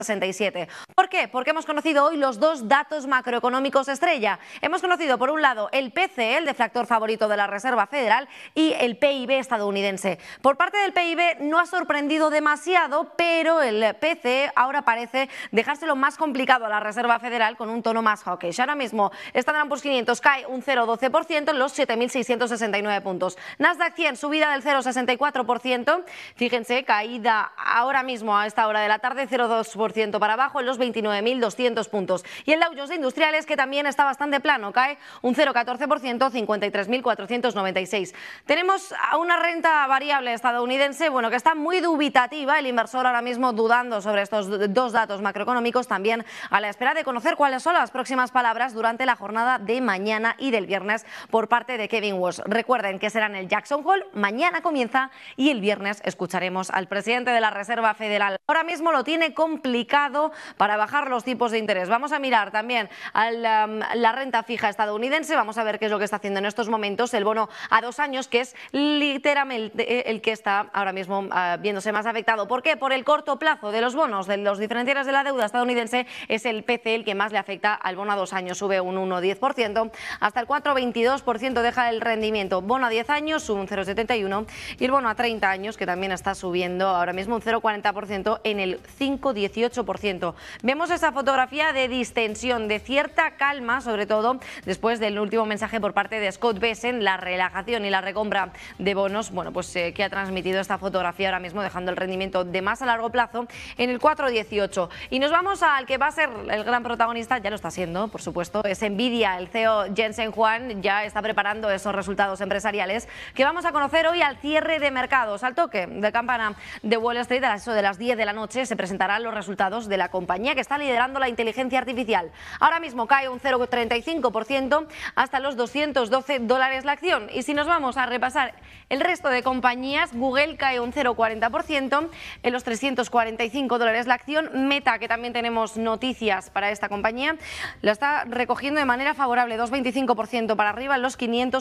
67. ¿Por qué? Porque hemos conocido hoy los dos datos macroeconómicos estrella. Hemos conocido, por un lado, el PCE, el deflactor favorito de la Reserva Federal, y el PIB estadounidense. Por parte del PIB no ha sorprendido demasiado, pero el PCE ahora parece dejárselo más complicado a la Reserva Federal con un tono más hawkish. Ahora mismo, Standard & Poor's 500 cae un 0,12% en los 7.669 puntos. Nasdaq 100 subida del 0,64%. Fíjense, caída ahora mismo a esta hora de la tarde, 0,2% para abajo en los 29.200 puntos. Y el Dow Jones de Industriales, que también está bastante plano, cae un 0,14%, 53.496. Tenemos a una renta variable estadounidense, bueno, que está muy dubitativa. El inversor ahora mismo dudando sobre estos dos datos macroeconómicos, también a la espera de conocer cuáles son las próximas palabras durante la jornada de mañana y del viernes por parte de Kevin Walsh. Recuerden que será en el Jackson Hole, mañana comienza y el viernes escucharemos al presidente de la Reserva Federal. Ahora mismo lo tiene complicado para bajar los tipos de interés. Vamos a mirar también a la renta fija estadounidense. Vamos a ver qué es lo que está haciendo en estos momentos el bono a 2 años, que es literalmente el que está ahora mismo viéndose más afectado. ¿Por qué? Por el corto plazo de los bonos, de los diferenciales de la deuda estadounidense. Es el PCE el que más le afecta al bono a 2 años. Sube un 1,10%, hasta el 4,22% deja el rendimiento. Bono a 10 años sube un 0,71% y el bono a 30 años, que también está subiendo ahora mismo un 0,40% en el 5,18%. Vemos esa fotografía de distensión, de cierta calma, sobre todo después del último mensaje por parte de Scott Bessent, la relajación y la recompra de bonos, bueno, pues que ha transmitido esta fotografía ahora mismo, dejando el rendimiento de más a largo plazo en el 4,18. Y nos vamos al que va a ser el gran protagonista, ya lo está siendo, por supuesto, es Nvidia. El CEO Jensen Huang ya está preparando esos resultados empresariales que vamos a conocer hoy al cierre de mercados. Al toque de campana de Wall Street, a eso de las 10 de la noche, se presentarán los resultados de la compañía que está liderando la inteligencia artificial. Ahora mismo cae un 0,35% hasta los $212 la acción. Y si nos vamos a repasar el resto de compañías, Google cae un 0,40% en los $345 la acción. Meta, que también tenemos noticias para esta compañía, la está recogiendo de manera favorable, 2,25% para arriba en los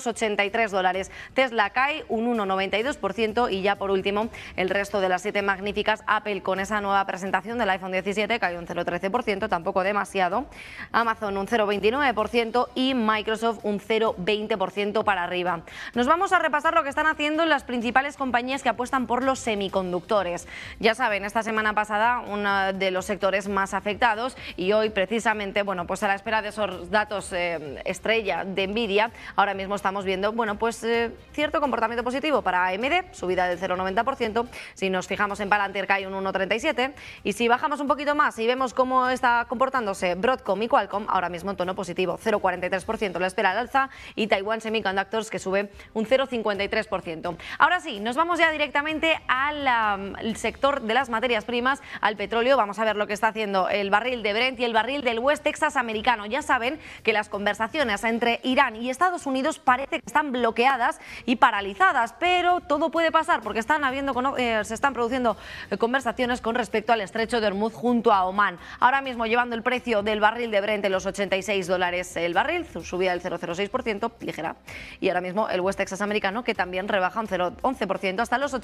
$583. Tesla cae un 1,92% y ya por último el resto de las 7 magníficas. Apple, con esa nueva presentación del iPhone 17, cae un 0,13%, tampoco demasiado. Amazon un 0,29% y Microsoft un 0,20% para arriba. Nos vamos a repasar lo que están haciendo las principales compañías que apuestan por los semiconductores. Ya saben, esta semana pasada uno de los sectores más afectados, y hoy precisamente, bueno, pues a la espera de esos datos estrella de Nvidia, ahora mismo estamos viendo, bueno, pues cierto comportamiento positivo para AMD, subida del 0,90%. Si nos fijamos en Palantir, cae un 1,37%, y si bajamos un poquito más y vemos cómo está comportándose Broadcom y Qualcomm, ahora mismo en tono positivo, 0,43% la espera al alza, y Taiwan Semiconductors, que sube un 0,53%. Ahora sí, nos vamos ya directamente al sector de las materias primas, al petróleo. Vamos a ver lo que está haciendo el barril de Brent y el barril del West Texas americano. Ya saben que las conversaciones entre Irán y Estados Unidos parece que están bloqueadas y paralizadas, pero todo puede pasar porque se están produciendo conversaciones con respecto al estrecho de Hormuz junto a Omán. Ahora mismo llevando el precio del barril de Brent en los $86 el barril, subida del 0,06%, ligera. Y ahora mismo el West Texas americano, que también rebaja un 0,11% hasta los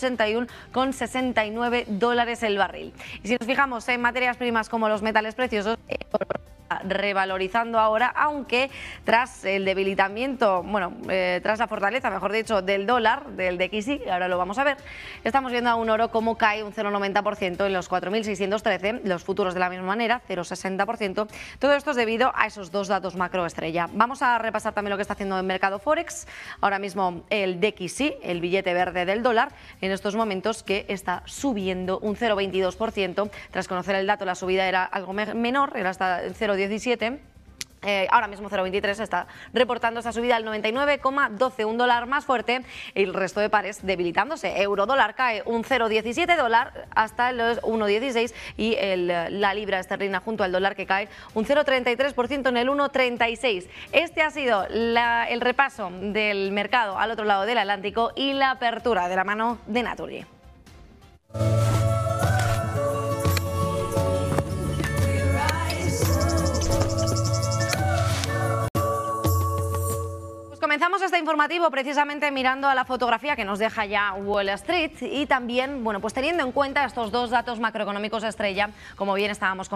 $81,69 el barril. Y si nos fijamos en materias primas como los metales preciosos, revalorizando ahora, aunque tras el debilitamiento, tras la fortaleza, mejor dicho, del dólar, del DXY, ahora lo vamos a ver, estamos viendo a un oro como cae un 0,90% en los 4.613, los futuros de la misma manera, 0,60%. Todo esto es debido a esos dos datos macro estrella. Vamos a repasar también lo que está haciendo el mercado Forex. Ahora mismo el DXY, el billete verde del dólar, en estos momentos que está subiendo un 0,22%. Tras conocer el dato, la subida era algo menor, era hasta el 0,17%. Ahora mismo 0,23 está reportando esa subida al 99,12, un dólar más fuerte, y el resto de pares debilitándose. Euro dólar cae un 0,17 dólar hasta los 1,16, y la libra esterlina junto al dólar, que cae un 0,33% en el 1,36. Este ha sido el repaso del mercado al otro lado del Atlántico y la apertura de la mano de Naturgy. Comenzamos esta información informativo precisamente mirando a la fotografía que nos deja ya Wall Street y también, bueno, pues teniendo en cuenta estos dos datos macroeconómicos estrella, como bien estábamos comentando.